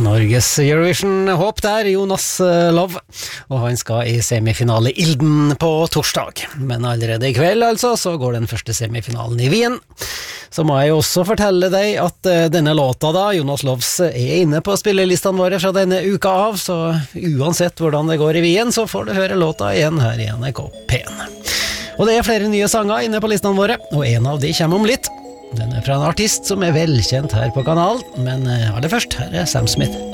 Norges Eurovision-håp der, Jonas Love, og han skal i semifinale Ilden på torsdag. Men allerede i kveld altså, så går den første semifinalen i Wien. Så må jeg også fortelle deg at denne låta da, Jonas Loves, er inne på spillelistene våre fra denne uka av, så uansett hvordan det går i Wien, så får du høre låta igjen her i NRK P1. Og det er flere nye sanger inne på listene våre, og en av de kommer om litt. Den er fra en artist som er velkjent her på kanalen, men aller først, her er Sam Smith.